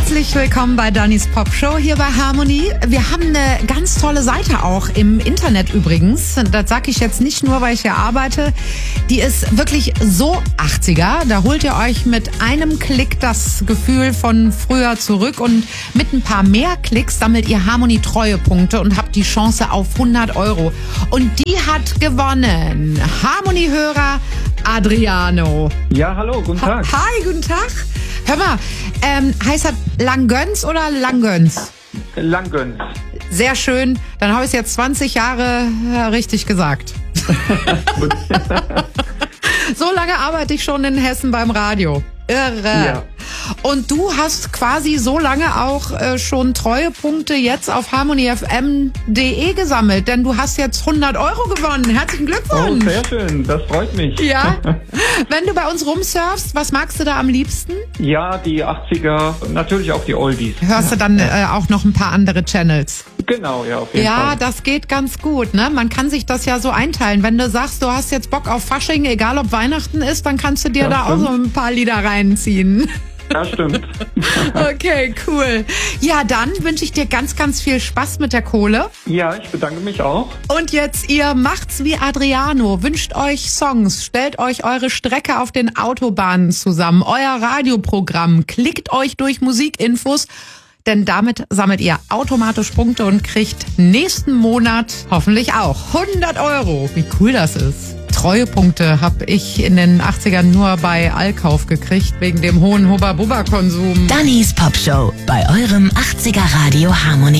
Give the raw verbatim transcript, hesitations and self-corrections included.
Herzlich willkommen bei Dannys Pop Show hier bei Harmony. Wir haben eine ganz tolle Seite auch im Internet übrigens. Das sage ich jetzt nicht nur, weil ich hier arbeite. Die ist wirklich so achtziger. Da holt ihr euch mit einem Klick das Gefühl von früher zurück und mit ein paar mehr Klicks sammelt ihr Harmony-Treuepunkte und habt die Chance auf hundert Euro. Und die hat gewonnen. Harmony-Hörer Adriano. Ja, hallo, guten Tag. Ha- Hi, guten Tag. Hör mal, ähm, heißt das Langgöns oder Langgöns? Langgöns. Sehr schön. Dann habe ich es jetzt zwanzig Jahre äh, richtig gesagt. Gut. So lange arbeite ich schon in Hessen beim Radio. Irre. Ja. Und du hast quasi so lange auch äh, schon Treuepunkte jetzt auf harmony f m punkt d e gesammelt, denn du hast jetzt hundert Euro gewonnen. Herzlichen Oh, Glückwunsch. sehr schön, das freut mich. Ja. Wenn du bei uns rumsurfst, was magst du da am liebsten? Ja, die achtziger, natürlich auch die Oldies. Hörst du dann äh, auch noch ein paar andere Channels? Genau, ja, auf jeden Ja, Fall. das geht ganz gut, ne? Man kann sich das ja so einteilen. Wenn du sagst, du hast jetzt Bock auf Fasching, egal ob Weihnachten ist, dann kannst du dir Ja, da stimmt. auch so ein paar Lieder reinziehen. Ja, stimmt. Okay, cool. Ja, dann wünsche ich dir ganz, ganz viel Spaß mit der Kohle. Ja, ich bedanke mich auch. Und jetzt, ihr macht's wie Adriano. Wünscht euch Songs, stellt euch eure Strecke auf den Autobahnen zusammen, euer Radioprogramm, klickt euch durch Musikinfos, denn damit sammelt ihr automatisch Punkte und kriegt nächsten Monat hoffentlich auch hundert Euro. Wie cool das ist. Treuepunkte habe ich in den achtzigern nur bei Allkauf gekriegt, wegen dem hohen Hubba-Bubba-Konsum. Dannys Pop Show bei eurem achtziger Radio Harmony.